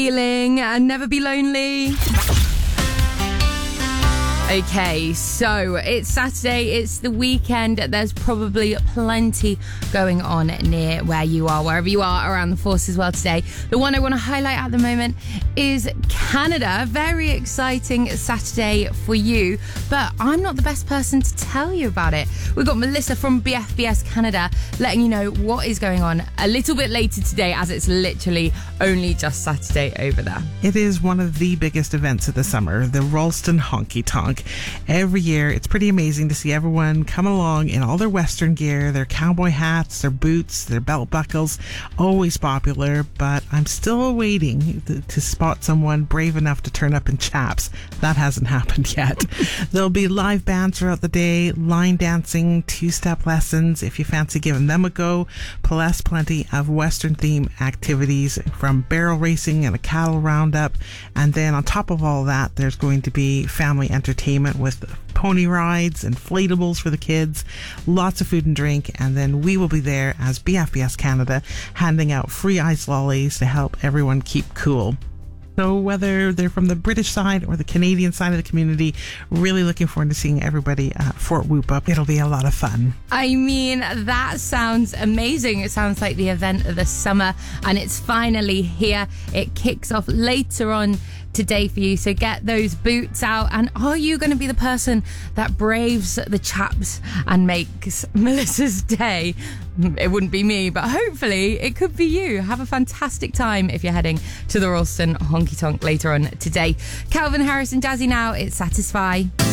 Feeling and never be lonely. Okay, so it's Saturday, it's the weekend. There's probably plenty going on near where you are, wherever you are around the Forces world today. The one I want to highlight at the moment is Canada. Very exciting Saturday for you, but I'm not the best person to tell you about it. We've got Melissa from BFBS Canada letting you know what is going on a little bit later today, as it's literally only just Saturday over there. It is one of the biggest events of the summer, the Rolleston Honky Tonk. Every year, it's pretty amazing to see everyone come along in all their Western gear, their cowboy hats, their boots, their belt buckles. Always popular, but I'm still waiting to spot someone brave enough to turn up in chaps. That hasn't happened yet. There'll be live bands throughout the day, line dancing, two-step lessons if you fancy giving them a go, plus plenty of Western theme activities from barrel racing and a cattle roundup. And then on top of all that, there's going to be family entertainment with pony rides, inflatables for the kids, lots of food and drink, and then we will be there as BFBS Canada handing out free ice lollies to help everyone keep cool. So whether they're from the British side or the Canadian side of the community, really looking forward to seeing everybody at Fort Whoop Up. It'll be a lot of fun. I mean, that sounds amazing. It sounds like the event of the summer, and it's finally here. It kicks off later on today for you, so get those boots out. And are you going to be the person that braves the chaps and makes Melissa's day? It wouldn't be me, but hopefully it could be you. Have a fantastic time if you're heading to the Rolleston Honky Tonk later on today. Calvin Harris and Jazzy now, it's Satisfy.